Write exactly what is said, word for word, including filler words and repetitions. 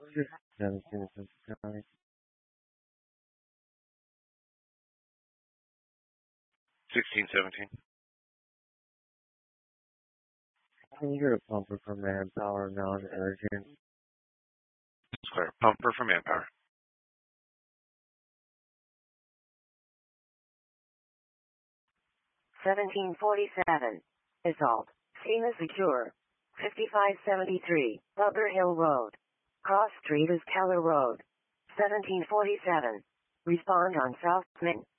seventeen seventy-nine. sixteen seventeen. Can you get a pumper for manpower, non-urgent? Square. Pumper for manpower. seventeen forty-seven. Assault. SEMA secure. fifty-five seventy-three. Bubber Hill Road. Cross Street is Keller Road. seventeen forty-seven. Respond on South Main.